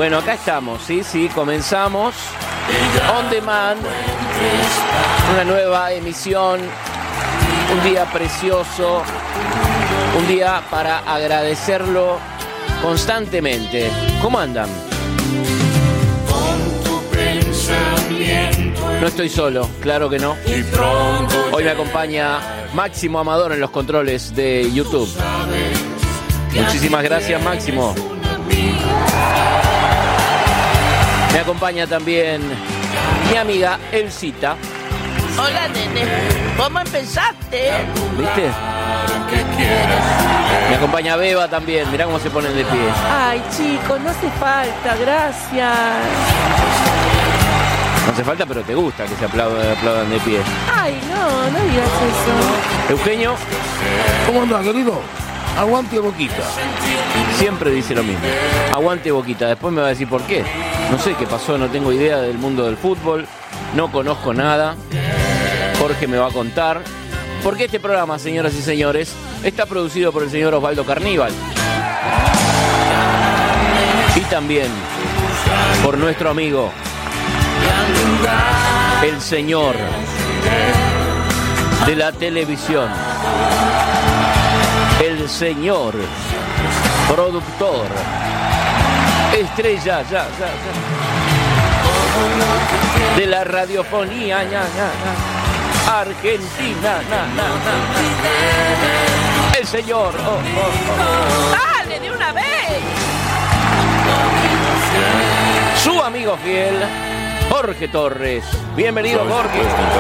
Bueno, acá estamos, sí, comenzamos On Demand, una nueva emisión, un día precioso, un día para agradecerlo constantemente. ¿Cómo andan? No estoy solo, claro que no. Hoy me acompaña Máximo Amador en los controles de YouTube. Muchísimas gracias, Máximo. Me acompaña también mi amiga Elcita. Hola, nene. ¿Cómo empezaste? ¿Viste? Me acompaña Beba también. Mirá cómo se ponen de pie. Ay, chicos, no hace falta, gracias. No hace falta, pero te gusta que se aplaudan de pie. Ay, no digas eso. Eugenio. ¿Cómo andás, querido? Aguante Boquita. Siempre dice lo mismo. Aguante Boquita. Después me va a decir por qué. No sé qué pasó, no tengo idea del mundo del fútbol. No conozco nada. Jorge me va a contar. Porque este programa, señoras y señores, está producido por el señor Osvaldo Carníbal. Y también por nuestro amigo, el señor de la televisión, el señor productor, estrella de la radiofonía argentina, el señor ¡Dale, de una vez! su amigo fiel, Jorge Torres. Bienvenido, Jorge.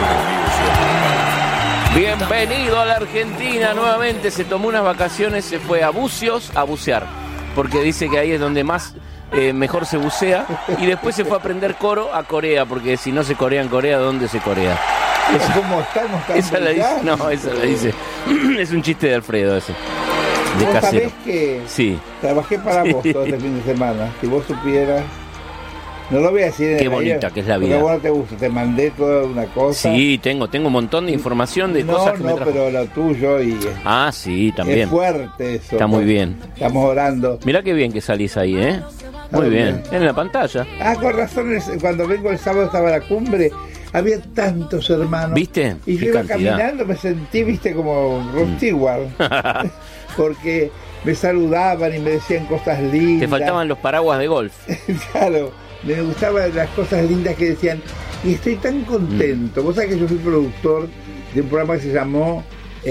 Bienvenido a la Argentina nuevamente. Se tomó unas vacaciones, se fue a Bucios a bucear, porque dice que ahí es donde más mejor se bucea, y después se fue a aprender coro a Corea, porque si no se corea en Corea, ¿dónde se corea? ¿Cómo estamos tan Esa la dice, no, esa la dice. Es un chiste de Alfredo ese. De ¿Vos casero. sabés que Sí. trabajé para vos todo este fin de semana? Si vos supieras. No lo voy a decir en Qué el bonita aire, que es la porque vida. a vos no te gusta, te mandé toda una cosa. Sí, tengo un montón de información de cosas que me trajo. pero lo tuyo y Ah, sí, también. es fuerte eso. Está muy bien. Estamos orando. Mirá qué bien que salís ahí, ¿eh? Muy bien. En la pantalla. Ah, con razón, cuando vengo el sábado estaba la cumbre, había tantos hermanos. ¿Viste? Y Qué yo iba cantidad. caminando, me sentí, viste, como Rod Stewart. Porque me saludaban y me decían cosas lindas. Te faltaban los paraguas de golf. Claro, me gustaban las cosas lindas que decían. Y estoy tan contento. Vos sabés que yo fui productor de un programa que se llamó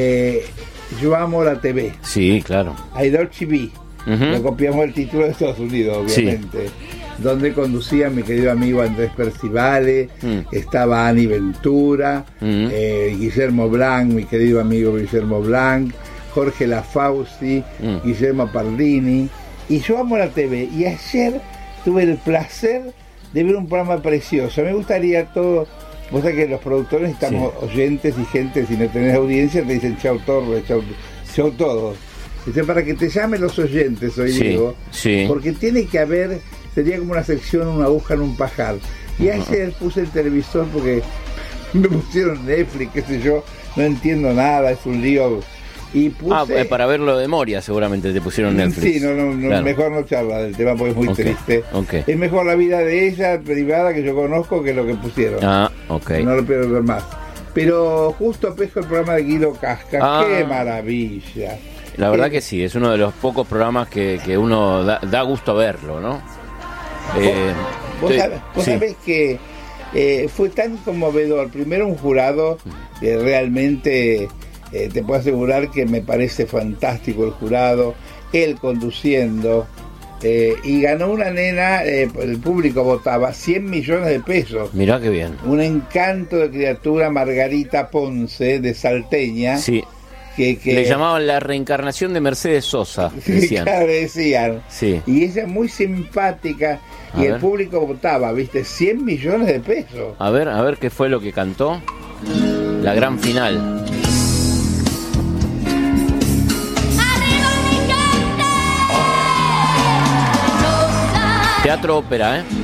Yo Amo la TV. Sí, claro. I Love TV. Lo copiamos el título de Estados Unidos, obviamente. Sí. Donde conducía mi querido amigo Andrés Percivale, estaba Ani Ventura, Guillermo Blanc, mi querido amigo Guillermo Blanc, Jorge Lafauci, Guillermo Parlini. Y Yo Amo la TV. Y ayer tuve el placer de ver un programa precioso. Me gustaría todo. Vos sabés que los productores estamos oyentes y gente, si no tenés audiencia, te dicen chau Torres, chau todos. Dice, para que te llamen los oyentes, hoy digo, porque tiene que haber, sería como una sección, una aguja en un pajar. Y ayer puse el televisor porque me pusieron Netflix, qué sé yo, no entiendo nada, es un lío. Y puse... para verlo de Moria seguramente te pusieron Netflix. Sí, no, claro. Mejor no charla del tema porque es muy triste. Es mejor la vida de ella privada que yo conozco que lo que pusieron. No lo puedo ver más. Pero justo pesco el programa de Guido Casca, qué maravilla. La verdad que sí, es uno de los pocos programas que uno da gusto verlo, ¿no? Vos sabés que fue tan conmovedor. Primero un jurado que realmente te puedo asegurar que me parece fantástico el jurado, él conduciendo, y ganó una nena, el público votaba 100 millones de pesos. Mirá qué bien. Un encanto de criatura, Margarita Ponce, de Salteña. Sí. Que le llamaban la reencarnación de Mercedes Sosa, decían. Claro, decían. Sí. Y ella muy simpática, y el público votaba, ¿viste? 100 millones de pesos. A ver qué fue lo que cantó. La gran final. Teatro ópera, ¿eh?